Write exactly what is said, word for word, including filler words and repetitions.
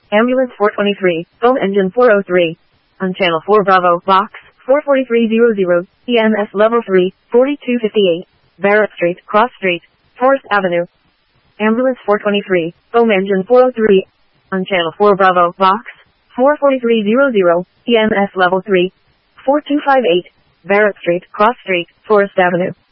Ambulance four twenty-three, foam engine four oh three. On channel four Bravo, box four forty-three hundred, E M S level three, forty-two fifty-eight, Barrett Street, Cross Street, Forest Avenue. Ambulance four twenty-three, foam engine four oh three. On channel four Bravo, box four forty-three hundred, E M S level three, four two five eight, Barrett Street, Cross Street, Forest Avenue.